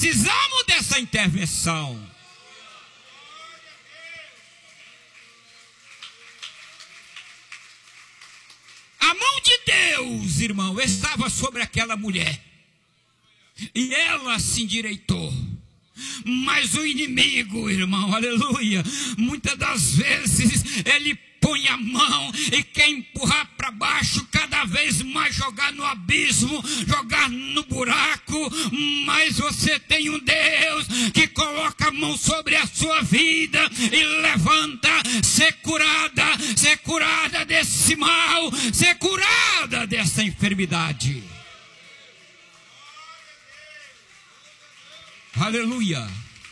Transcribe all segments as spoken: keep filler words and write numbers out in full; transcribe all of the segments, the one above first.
precisamos dessa intervenção. A mão de Deus, irmão, estava sobre aquela mulher. E ela se endireitou. Mas o inimigo, irmão, aleluia, muitas das vezes ele põe a mão e quer empurrar para baixo, cada vez mais jogar no abismo, jogar no buraco. Mas você tem um Deus que coloca a mão sobre a sua vida e levanta, ser curada, ser curada desse mal, ser curada dessa enfermidade. Aleluia.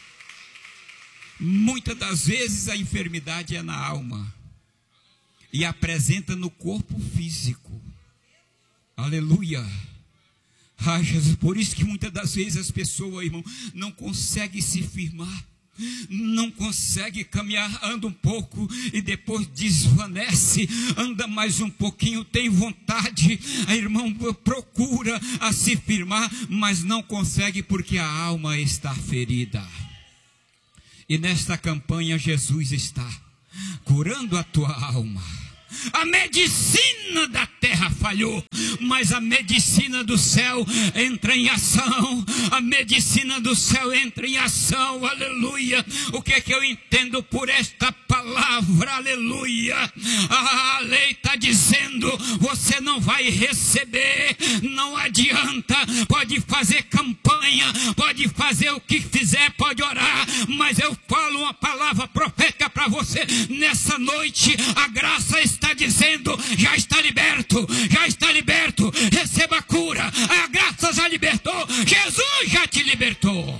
Muitas das vezes a enfermidade é na alma e apresenta no corpo físico. Aleluia. Ah, Jesus, por isso que muitas das vezes as pessoas, irmão, não conseguem se firmar, não consegue caminhar, anda um pouco e depois desvanece, anda mais um pouquinho, tem vontade, a irmão procura a se firmar, mas não consegue porque a alma está ferida. E nesta campanha Jesus está curando a tua alma. A medicina da terra falhou, mas a medicina do céu entra em ação. A medicina do céu entra em ação, aleluia. O que é que eu entendo por esta palavra, aleluia? A lei está dizendo, você não vai receber, não adianta, pode fazer campanha, pode fazer o que fizer, pode orar, mas eu falo uma palavra profética para você, nessa noite, a graça está está dizendo, já está liberto, já está liberto, receba a cura, a graça já libertou, Jesus já te libertou.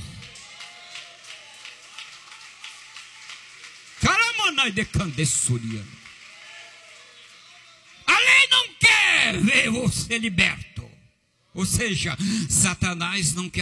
A lei não quer ver você liberto, ou seja, Satanás não quer